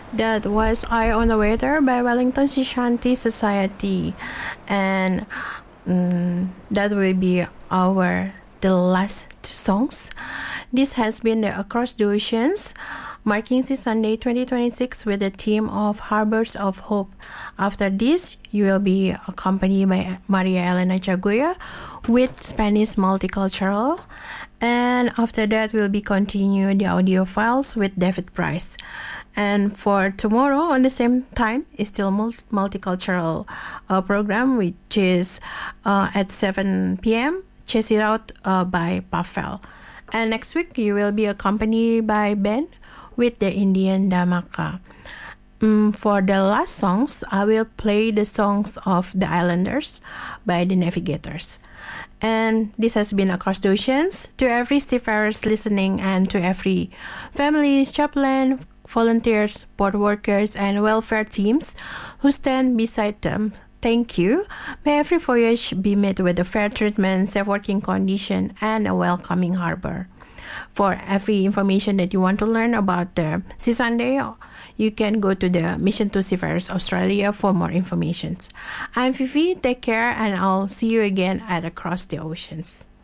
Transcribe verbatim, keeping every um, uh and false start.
That was Eye on the Water by Wellington Shanty Society. And mm, that will be our the last two songs. This has been the Across the Oceans, marking this Sunday twenty twenty-six with the theme of Harbors of Hope. After this, you will be accompanied by Maria Elena Chaguya with Spanish Multicultural. And after that, we'll be continuing the audio files with David Price. And for tomorrow on the same time is still multicultural uh, program, which is uh, at seven p.m. Chase It Out uh, by Pavel. And next week you will be accompanied by Ben with the Indian Dhamaka. Um, for the last songs, I will play the songs of the Islanders by the Navigators. And this has been Across the Oceans. To every seafarers listening and to every families, chaplain, volunteers, port workers, and welfare teams who stand beside them, thank you. May every voyage be met with a fair treatment, safe working condition, and a welcoming harbor. For every information that you want to learn about the Sea Sunday, you can go to the Mission to Seafarers Australia for more information. I'm Fifi, take care, and I'll see you again at Across the Oceans.